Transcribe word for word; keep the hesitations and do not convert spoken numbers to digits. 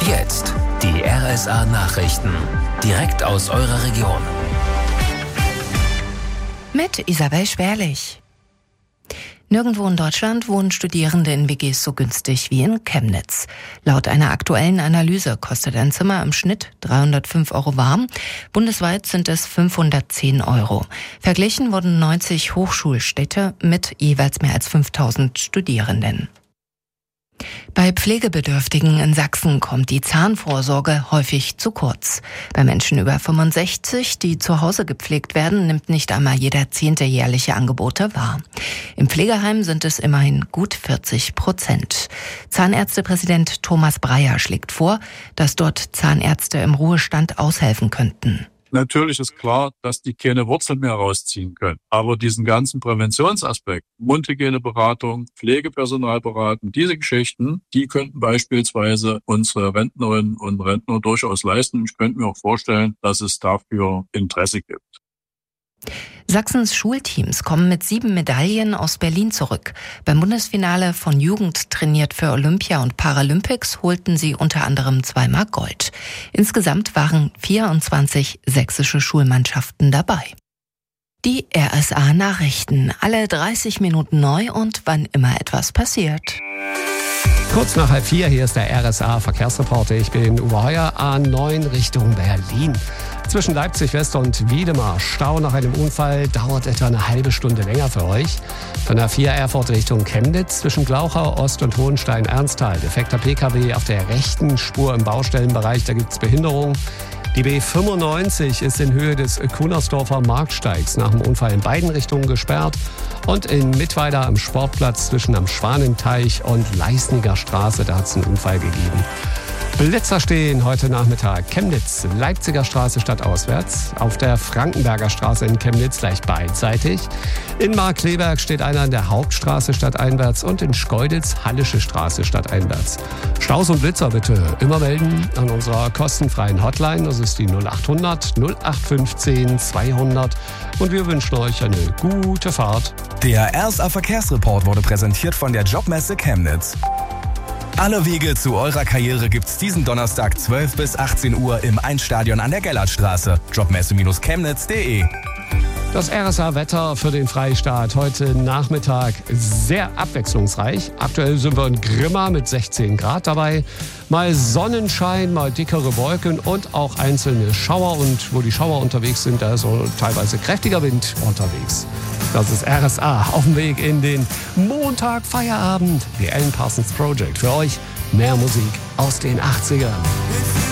Jetzt die R S A-Nachrichten. Direkt aus eurer Region. Mit Isabel Schwerlich. Nirgendwo in Deutschland wohnen Studierende in W Gs so günstig wie in Chemnitz. Laut einer aktuellen Analyse kostet ein Zimmer im Schnitt dreihundertfünf Euro warm. Bundesweit sind es fünfhundertzehn Euro. Verglichen wurden neunzig Hochschulstädte mit jeweils mehr als fünftausend Studierenden. Bei Pflegebedürftigen in Sachsen kommt die Zahnvorsorge häufig zu kurz. Bei Menschen über fünfundsechzig, die zu Hause gepflegt werden, nimmt nicht einmal jeder zehnte jährliche Angebote wahr. Im Pflegeheim sind es immerhin gut vierzig Prozent. Zahnärztepräsident Thomas Breyer schlägt vor, dass dort Zahnärzte im Ruhestand aushelfen könnten. Natürlich ist klar, dass die keine Wurzeln mehr rausziehen können. Aber diesen ganzen Präventionsaspekt, Mundhygieneberatung, Pflegepersonal beraten, diese Geschichten, die könnten beispielsweise unsere Rentnerinnen und Rentner durchaus leisten. Ich könnte mir auch vorstellen, dass es dafür Interesse gibt. Sachsens Schulteams kommen mit sieben Medaillen aus Berlin zurück. Beim Bundesfinale von Jugend trainiert für Olympia und Paralympics holten sie unter anderem zweimal Gold. Insgesamt waren vierundzwanzig sächsische Schulmannschaften dabei. Die R S A-Nachrichten, alle dreißig Minuten neu und wann immer etwas passiert. Kurz nach halb vier, hier ist der R S A-Verkehrsreporter. Ich bin Uwe Heuer, A neun Richtung Berlin. Zwischen Leipzig West und Wiedemar Stau nach einem Unfall, dauert etwa eine halbe Stunde länger für euch. Von der vier Erfurt Richtung Chemnitz zwischen Glauchau Ost und Hohenstein-Ernsthal. Defekter P K W auf der rechten Spur im Baustellenbereich, da gibt's Behinderung. Die B fünfundneunzig ist in Höhe des Kunersdorfer Marktsteigs nach dem Unfall in beiden Richtungen gesperrt. Und in Mittweida am Sportplatz zwischen am Schwanenteich und Leisniger Straße, da hat es einen Unfall gegeben. Blitzer stehen heute Nachmittag. Chemnitz, Leipziger Straße stadtauswärts. Auf der Frankenberger Straße in Chemnitz leicht beidseitig. In Markkleeberg steht einer an der Hauptstraße stadteinwärts und in Schkeuditz Hallische Straße stadteinwärts. Staus und Blitzer bitte immer melden an unserer kostenfreien Hotline. Das ist die null achthundert null acht fünfzehn zweihundert. Und wir wünschen euch eine gute Fahrt. Der R S A-Verkehrsreport wurde präsentiert von der Jobmesse Chemnitz. Alle Wege zu eurer Karriere gibt's diesen Donnerstag zwölf bis achtzehn Uhr im Einstadion an der Gellertstraße. Jobmesse Chemnitz punkt de. Das R S A-Wetter für den Freistaat heute Nachmittag sehr abwechslungsreich. Aktuell sind wir in Grimma mit sechzehn Grad dabei. Mal Sonnenschein, mal dickere Wolken und auch einzelne Schauer. Und wo die Schauer unterwegs sind, da ist auch teilweise kräftiger Wind unterwegs. Das ist R S A auf dem Weg in den Montag Feierabend. Die Alan Parsons Project für euch. Mehr Musik aus den achtzigern.